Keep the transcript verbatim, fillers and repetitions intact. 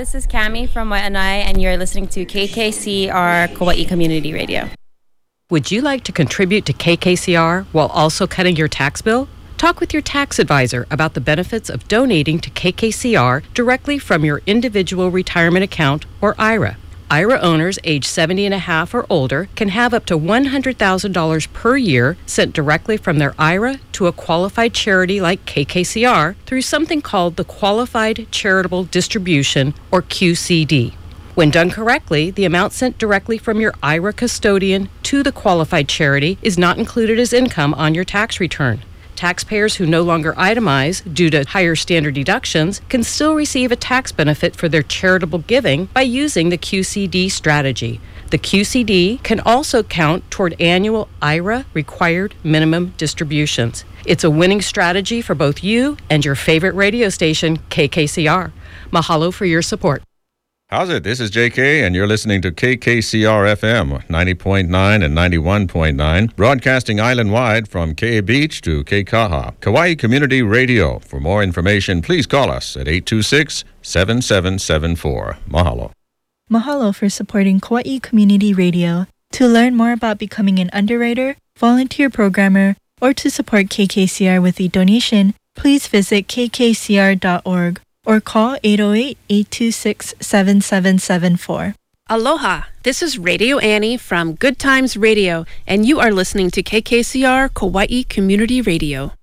This is Cami from Waianae, and you're listening to K K C R Kauai Community Radio. Would you like to contribute to K K C R while also cutting your tax bill? Talk with your tax advisor about the benefits of donating to K K C R directly from your individual retirement account or I R A. I R A owners age seventy and a half or older can have up to one hundred thousand dollars per year sent directly from their I R A to a qualified charity like K K C R through something called the Qualified Charitable Distribution, or Q C D. When done correctly, the amount sent directly from your I R A custodian to the qualified charity is not included as income on your tax return. Taxpayers who no longer itemize due to higher standard deductions can still receive a tax benefit for their charitable giving by using the Q C D strategy. The Q C D can also count toward annual I R A required minimum distributions. It's a winning strategy for both you and your favorite radio station, K K C R. Mahalo for your support. How's it? This is J K, and you're listening to K K C R F M, ninety point nine and ninety-one point nine, broadcasting island-wide from K Beach to K Kaha, Kauai Community Radio. For more information, please call us at eight two six, seven seven seven four. Mahalo. Mahalo for supporting Kauai Community Radio. To learn more about becoming an underwriter, volunteer programmer, or to support K K C R with a donation, please visit k k c r dot org. or call eight oh eight, eight two six, seven seven seven four. Aloha, this is Radio Annie from Good Times Radio, and you are listening to K K C R Kauai Community Radio.